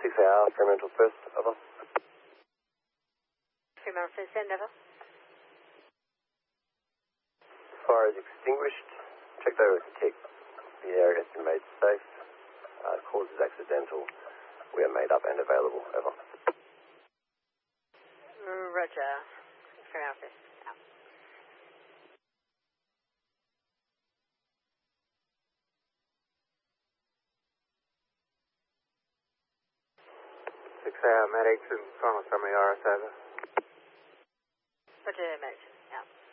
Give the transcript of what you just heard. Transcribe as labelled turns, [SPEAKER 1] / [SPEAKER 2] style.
[SPEAKER 1] 6AR, Fremantle first, over.
[SPEAKER 2] Fremantle first, send over.
[SPEAKER 1] Fire is extinguished. Checked over with the tick. The area has been made safe. Cause is accidental. We are made up and available, over.
[SPEAKER 2] Roger. Fremantle first, out.
[SPEAKER 3] 6AR, Medics and final summary RS over.
[SPEAKER 2] Roger, Medics, out.